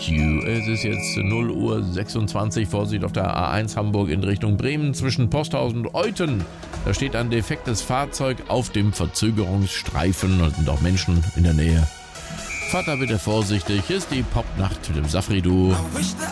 You. Es ist jetzt 0:26 Uhr. Vorsicht auf der A1 Hamburg in Richtung Bremen zwischen Posthausen und Euthen. Da steht ein defektes Fahrzeug auf dem Verzögerungsstreifen und sind auch Menschen in der Nähe. Fahrt da bitte vorsichtig. Hier ist die Popnacht mit dem Safri-Duo.